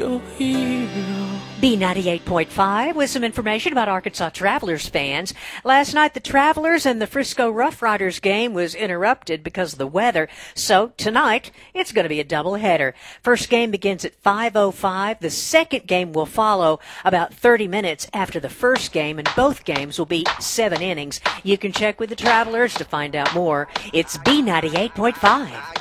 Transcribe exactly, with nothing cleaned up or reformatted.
your hero. B ninety-eight point five with some information about Arkansas Travelers fans. Last night, the Travelers and the Frisco Rough Riders game was interrupted because of the weather. So tonight, it's going to be a doubleheader. First game begins at five oh five. The second game will follow about thirty minutes after the first game, and both games will be seven innings. You can check with the Travelers to find out more. It's B ninety-eight point five.